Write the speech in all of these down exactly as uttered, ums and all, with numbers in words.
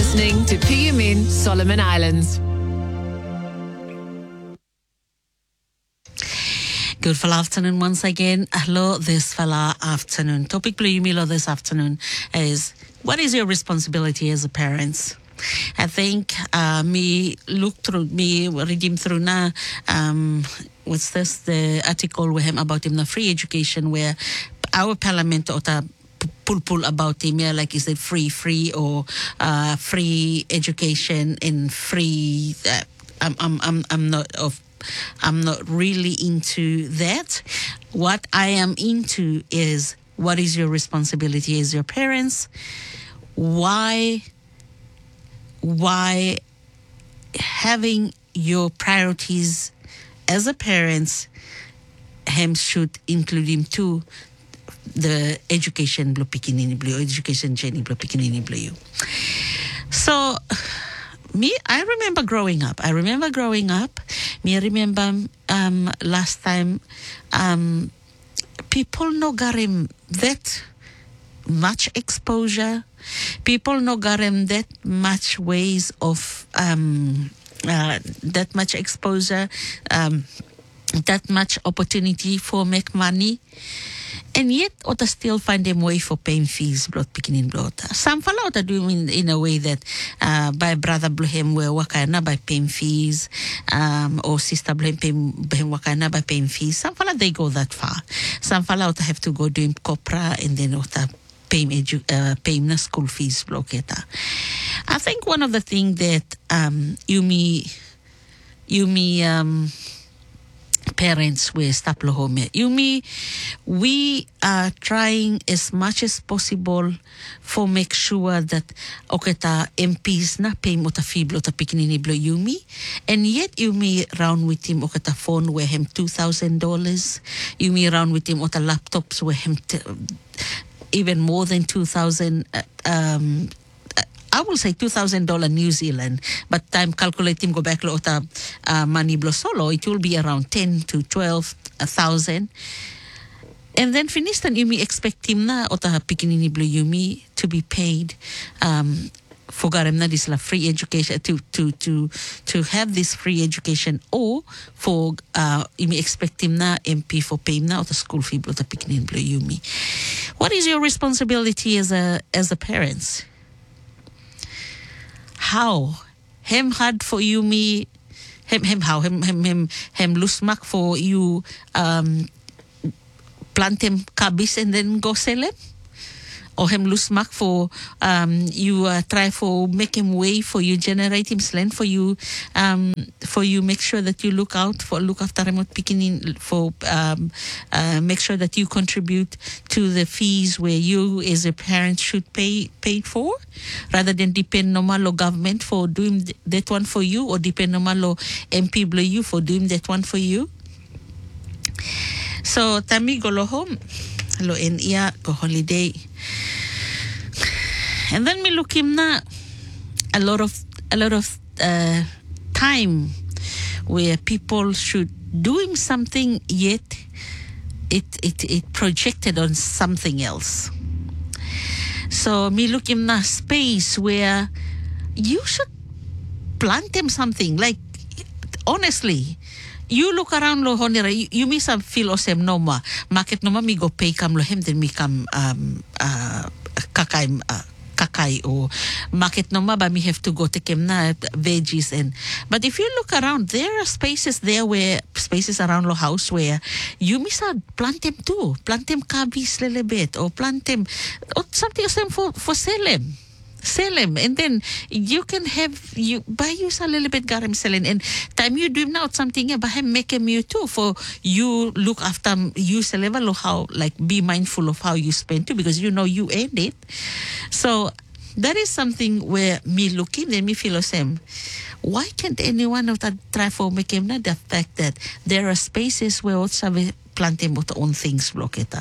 listening to P M N Solomon Islands. Good fall afternoon once again. Hello this fella afternoon. Topic Blue Milo this afternoon is, what is your responsibility as a parent? I think uh, me look through, me read him through now, um, what's this, the article with him about him, the free education, where our parliament or pull pull about him, yeah, like is it free, free or uh, free education and free, uh, I'm, I'm, I'm, I'm not of I'm not really into that. What I am into is, what is your responsibility as your parents? Why, why having your priorities as a parent, him should include him too, the education blue pikinini blue, education journey blue pikinini blue. So, me, I remember growing up. I remember growing up. Me, I remember um, last time um, people no garim that much exposure. People no garim that much ways of um, uh, that much exposure, um, that much opportunity for make money. And yet, ota still find them way for paying fees, blood picking in blood. Some follow ota do in, in a way that uh, by brother Bluhem were wakana by paying fees, um, or sister Bluhem wakana by paying fees. Some follow they go that far. Some follow ota have to go doing copra and then ota pay edu uh, pay na school fees blocketa. I think one of the things that um you me you me um. parents we stop home. You me, we are trying as much as possible for make sure that oketa M Ps na pay mo ta fiblo ta pikinini blo you me, and yet you me round with him oketa phone where him two thousand dollars. You me round with him ota laptops where him t even more than two thousand. Uh, um, I will say two thousand dollars New Zealand, but time calculating go back to uh, money blow solo, it will be around ten to twelve thousand. And then finistan yumi expect him na ota pikinini blue yumi to be paid um, for garem na this la free education, to to to to have this free education, or for uh, yumi expect him na M P for pay na ota school fee ota pikinini blue yumi. What is your responsibility as a as a parent? How him hard for you me him him how him him him him lusmak for you um plant him kabis and then go sell him, or him lusmak for um you uh, try for make him way for you generate him land for you um for you make sure that you look out for look after remote picking in for um uh, make sure that you contribute to the fees where you as a parent should pay paid for, rather than depend no malo government for doing th that one for you, or depend no malo M P blow you for doing that one for you. So tami go lo home lo en ia go holiday. And then me look him na a lot of a lot of uh, time where people should doing something, yet it it it projected on something else. So me look him na space where you should plant them something. Like honestly, you look around lo honera, you, you miss some feel osem noma market noma mi go pay kam lo hem then mi kam um uh kakai uh, kakai or market noma but me have to go take him na veggies. And but if you look around, there are spaces there where spaces around lo house where you miss out plant them too, plant them kabis little bit, or plant them or something osem for for sell them. Sell them, and then you can have you buy you a little bit garam selling, and time you do now something about him make him you too for you look after you sell level, or how like be mindful of how you spend too, because you know you earned it. So that is something where me looking and me feel the same. Why can't anyone of that try for make him not the fact that there are spaces where also we plant him with own things blocketa.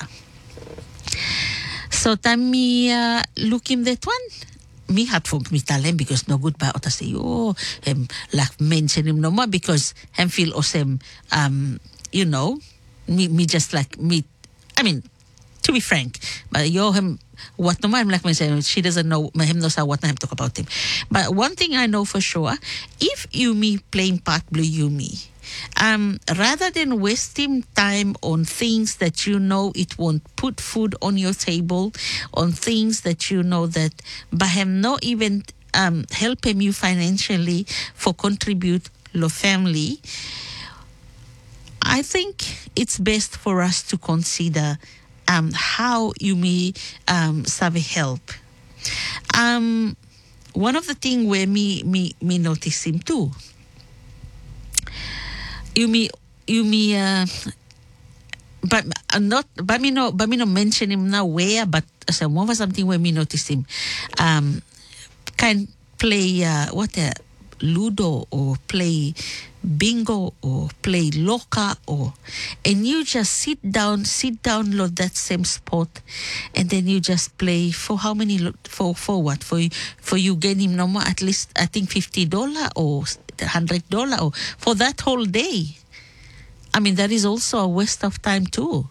So time me uh, looking that one. Me had for me tell him because no good by ota say oh him like mention him no more because him feel awesome um you know me me just like me I mean to be frank. But yo him what no I'm like me saying she doesn't know him knows how what I talk about him. But one thing I know for sure, if you me playing part blue you me. Um, rather than wasting time on things that you know it won't put food on your table, on things that you know that by him not even um, helping you financially for contribute your family, I think it's best for us to consider um, how you may um, serve help. Um, one of the things where me me me notice him too. You me, you me, uh, but uh, not, but me no, but me no mention him now where, but so one was something where me notice him, um, can play uh, what uh, Ludo or play bingo or play loca or, and you just sit down, sit down, load that same spot, and then you just play for how many lo- for for what for you for you gain him no more at least I think fifty dollar or hundred dollar or for that whole day. I mean that is also a waste of time too.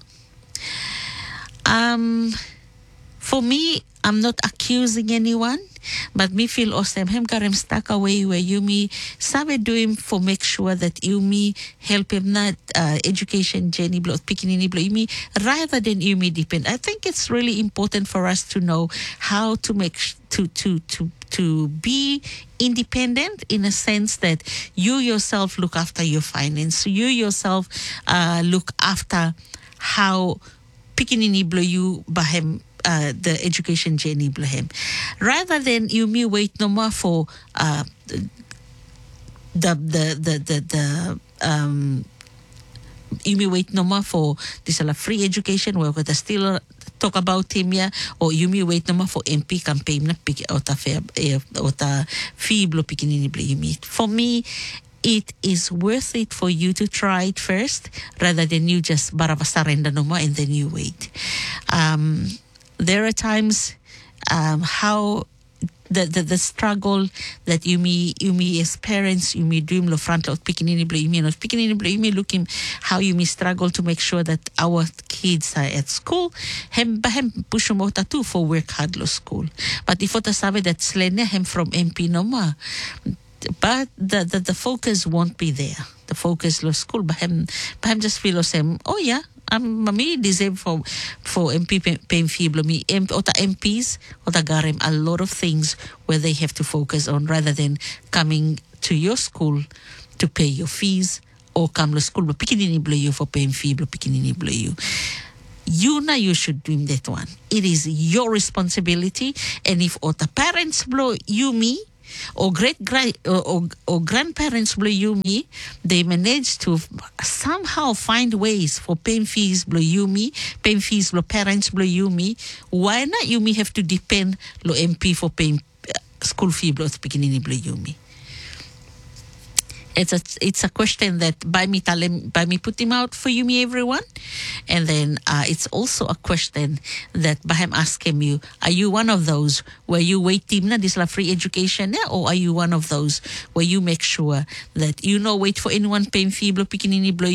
Um, for me, I'm not accusing anyone, but me feel awesome. Him karem stuck away where you me sabe do him for make sure that you me help him not uh, education journey blow picking any blow you me rather than you me depend. I think it's really important for us to know how to make sh- to to to to be independent in a sense that you yourself look after your finance, you yourself uh, look after how picking any blow you by him. Uh, the education journey him, rather than you me wait no more for uh, the the the the, the um you me wait no more for this a free education where we still talk about him yeah, or you me wait no more for M P campaign na pick out a fair out a fee blow picking any you me. For me, it is worth it for you to try it first rather than you just baraba surrender no more and then you wait. Um, There are times um, how the, the the struggle that you me you me as parents you me dream lo front of picking any blue you me not picking any blue you me looking how you me struggle to make sure that our kids are at school. Hem hem push them out too for work hard lo school. But if what sabe that slene hem from M P no more. But the, the the focus won't be there. The focus lo school. But hem but hem just feel same. Oh yeah. Um, mami deserve for for M P paying fee me M or the M Ps or the garem a lot of things where they have to focus on rather than coming to your school to pay your fees or come to school but picking any blow you for paying fee but picking any blow you. You know you should do that one. It is your responsibility, and if or the parents blow you me. Or great grand or, or, or grandparents blow you me, they manage to somehow find ways for paying fees blow you me, paying fees blow parents blow you me. Why not you me have to depend lo M P for paying uh, school fee blow beginning blow you me? It's a it's a question that by me tell him, by me put him out for you me everyone, and then uh, it's also a question that by him asking you, are you one of those where you wait team na this la free education yeah? Or are you one of those where you make sure that you know wait for anyone paying fee blow picking any blow